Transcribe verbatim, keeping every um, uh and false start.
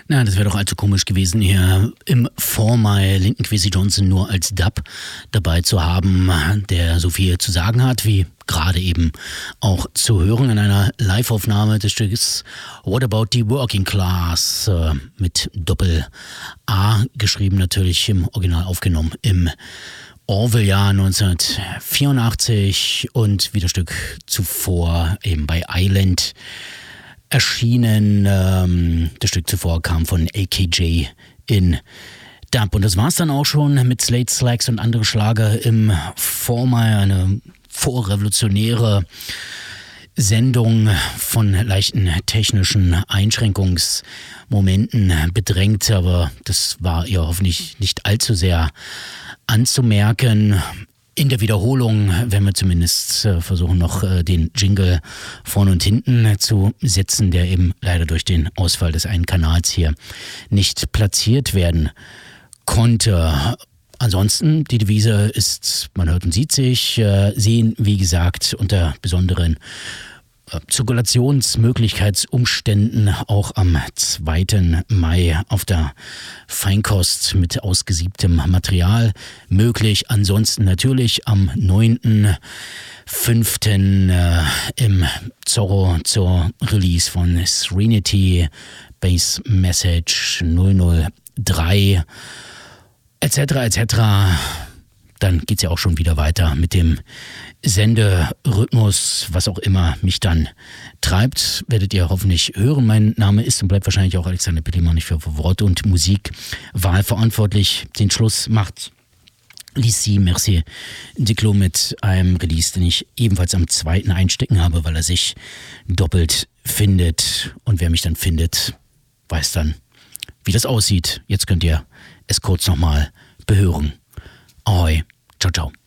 Na, das wäre doch allzu komisch gewesen, hier im For My Linton Kwesi Johnson nur als Dub dabei zu haben, der so viel zu sagen hat, wie gerade eben auch zu hören in einer Live-Aufnahme des Stückes What About the Working Class äh, mit Doppel-A geschrieben, natürlich im Original aufgenommen im Orville-Jahr neunzehnhundertvierundachtzig und wie das Stück zuvor eben bei Island erschienen. Ähm, das Stück zuvor kam von A K J in Dub. Und das war's dann auch schon mit Slate Slacks und andere Schlager im Vormal, eine vorrevolutionäre Sendung von leichten technischen Einschränkungsmomenten bedrängt, aber das war ihr hoffentlich nicht allzu sehr anzumerken. In der Wiederholung werden wir zumindest äh, versuchen, noch äh, den Jingle vorne und hinten äh, zu setzen, der eben leider durch den Ausfall des einen Kanals hier nicht platziert werden konnte. Ansonsten, die Devise ist, man hört und sieht sich, äh, sehen, wie gesagt, unter besonderen äh, Zirkulationsmöglichkeitsumständen auch am zweiten Mai auf der Feinkost mit ausgesiebtem Material möglich. Ansonsten natürlich am neunten fünften Äh, im Zorro zur Release von Serenity, Bass Message null null drei etc. etc. Dann geht's ja auch schon wieder weiter mit dem Senderhythmus, was auch immer mich dann treibt, werdet ihr hoffentlich hören. Mein Name ist und bleibt wahrscheinlich auch Alexander Pittelmann, ich für Wort- und Musikwahl verantwortlich. Den Schluss macht Lissi Merci Diclo mit einem Release, den ich ebenfalls am zweiten einstecken habe, weil er sich doppelt findet. Und wer mich dann findet, weiß dann, wie das aussieht. Jetzt könnt ihr es kurz nochmal behören. Ahoi, ciao, ciao.